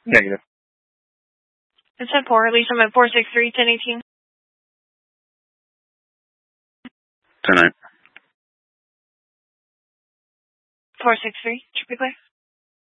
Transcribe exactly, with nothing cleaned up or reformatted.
Negative. It's ten four. Release them at four six three, ten eighteen. ten nine. four six three. Should be clear.